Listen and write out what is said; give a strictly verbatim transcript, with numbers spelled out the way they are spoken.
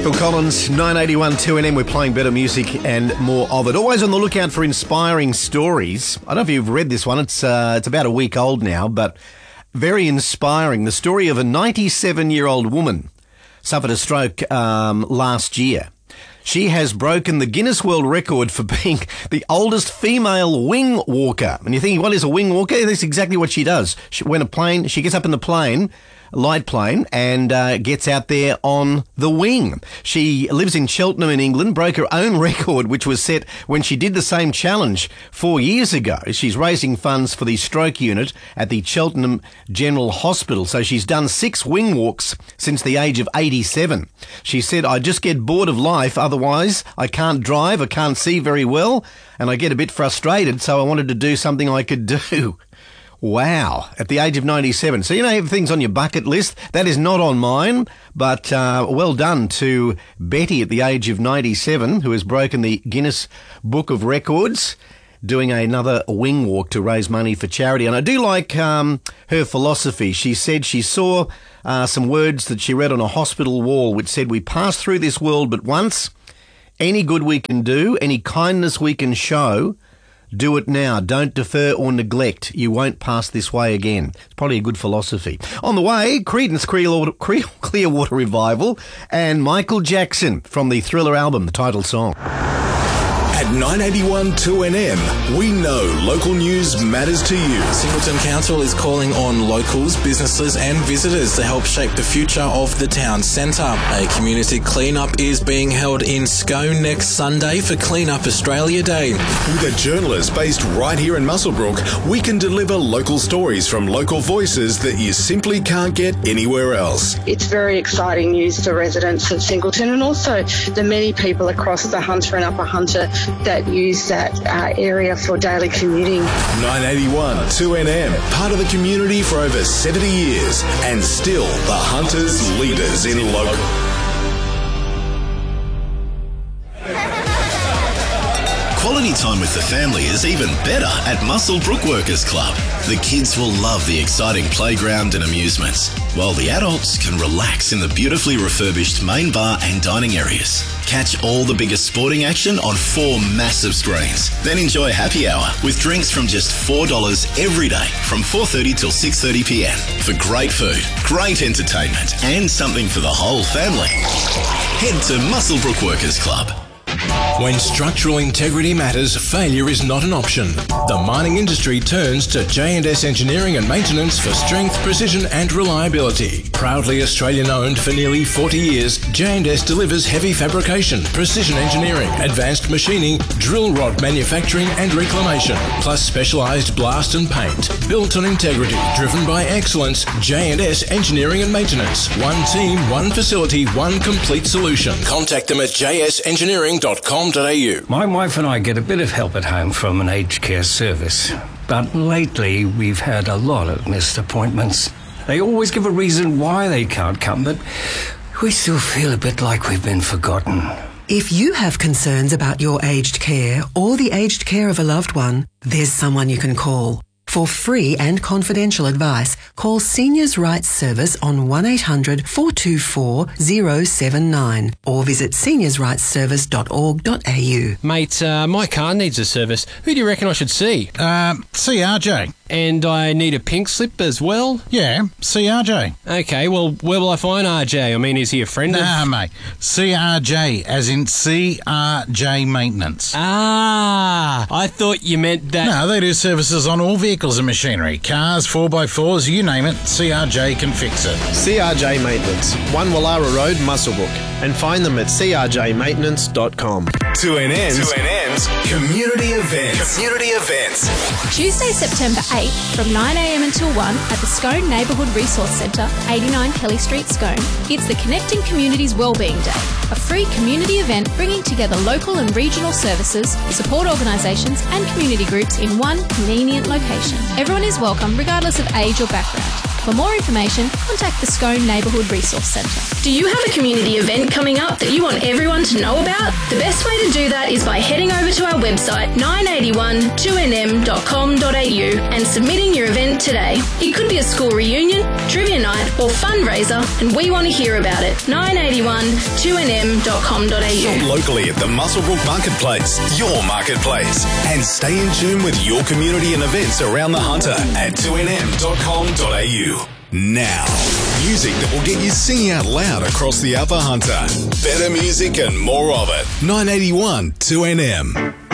Phil Collins, nine eighty-one two N M. We're playing better music and more of it. Always on the lookout for inspiring stories. I don't know if you've read this one. It's uh, it's about a week old now, but very inspiring. The story of a ninety-seven-year-old woman suffered a stroke um, last year. She has broken the Guinness World Record for being the oldest female wing walker. And you're thinking, what is a wing walker? That's exactly what she does. She, when a plane, she gets up in the plane, a light plane, and uh, gets out there on the wing. She lives in Cheltenham in England, broke her own record, which was set when she did the same challenge four years ago. She's raising funds for the stroke unit at the Cheltenham General Hospital. So she's done six wing walks since the age of eighty-seven. She said, I just get bored of life, otherwise I can't drive, I can't see very well, and I get a bit frustrated, so I wanted to do something I could do. Wow, at the age of ninety-seven. So, you know, everything's on your bucket list. That is not on mine, but uh, well done to Betty at the age of ninety-seven, who has broken the Guinness Book of Records, doing another wing walk to raise money for charity. And I do like um, her philosophy. She said she saw uh, some words that she read on a hospital wall which said, we pass through this world but once. Any good we can do, any kindness we can show, do it now. Don't defer or neglect. You won't pass this way again. It's probably a good philosophy. On the way, Creedence Clearwater Revival and Michael Jackson from the Thriller album, the title song. At nine eighty-one two N M, we know local news matters to you. Singleton Council is calling on locals, businesses and visitors to help shape the future of the town centre. A community clean-up is being held in Scone next Sunday for Clean Up Australia Day. With a journalist based right here in Muswellbrook, we can deliver local stories from local voices that you simply can't get anywhere else. It's very exciting news for residents of Singleton and also the many people across the Hunter and Upper Hunter that use that uh, area for daily commuting. nine eighty-one two N M, part of the community for over seventy years and still the Hunters' leaders in local. Quality time with the family is even better at Muswellbrook Workers Club. The kids will love the exciting playground and amusements, while the adults can relax in the beautifully refurbished main bar and dining areas. Catch all the biggest sporting action on four massive screens. Then enjoy happy hour with drinks from just four dollars every day from four thirty till six thirty p m for great food, great entertainment and something for the whole family. Head to Muswellbrook Workers Club. When structural integrity matters, failure is not an option. The mining industry turns to J and S Engineering and Maintenance for strength, precision and reliability. Proudly Australian-owned for nearly forty years, J and S delivers heavy fabrication, precision engineering, advanced machining, drill rod manufacturing and reclamation, plus specialised blast and paint. Built on integrity, driven by excellence, J and S Engineering and Maintenance. One team, one facility, one complete solution. Contact them at j s engineering dot com dot a u. My wife and I get a bit of help at home from an aged care service, but lately we've had a lot of missed appointments. They always give a reason why they can't come, but we still feel a bit like we've been forgotten. If you have concerns about your aged care or the aged care of a loved one, there's someone you can call. For free and confidential advice, call Seniors Rights Service on one eight hundred four two four zero seven nine or visit seniors rights service dot org dot a u. Mate, uh, my car needs a service. Who do you reckon I should see? Um, see R J. And I need a pink slip as well? Yeah, see R J. Okay, well, where will I find R J? I mean, is he a friend nah, of... Nah, mate. C R J, as in C R J Maintenance. Ah, I thought you meant that... No, they do services on all vehicles and machinery. Cars, four by fours, you name it, C R J can fix it. C R J Maintenance, one Wallara Road, Muswellbrook. And find them at c r j maintenance dot com. two N N's, two N N's Community Events. Community Events. Tuesday, September eighth from nine a m until one at the Scone Neighbourhood Resource Centre, eighty-nine Kelly Street, Scone. It's the Connecting Communities Wellbeing Day, a free community event bringing together local and regional services, support organisations and community groups in one convenient location. Everyone is welcome regardless of age or background. For more information, contact the Scone Neighbourhood Resource Centre. Do you have a community event coming up that you want everyone to know about? The best way to do that is by heading over to our website nine eighty-one two n m dot com dot a u and submitting your event today. It could be a school reunion, trivia night or fundraiser, and we want to hear about it. nine eighty-one two n m dot com dot a u. Shop locally at the Muswellbrook Marketplace, your marketplace, and stay in tune with your community and events around the Hunter at two n m dot com dot a u. Now, music that will get you singing out loud across the Upper Hunter. Better music and more of it. nine eighty-one two N M.